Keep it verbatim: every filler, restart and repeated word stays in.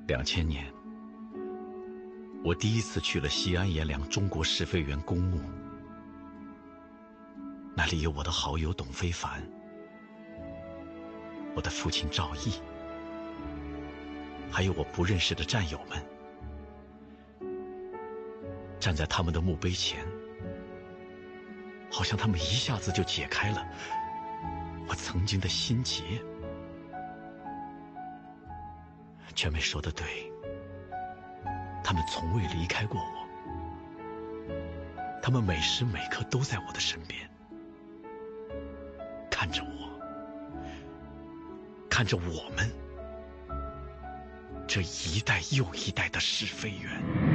两千年，我第一次去了西安阎良中国试飞员公墓，那里有我的好友董非凡，我的父亲赵毅，还有我不认识的战友们。站在他们的墓碑前，好像他们一下子就解开了我曾经的心结。全美说得对，他们从未离开过我，他们每时每刻都在我的身边，看着我，看着我们这一代又一代的试飞员。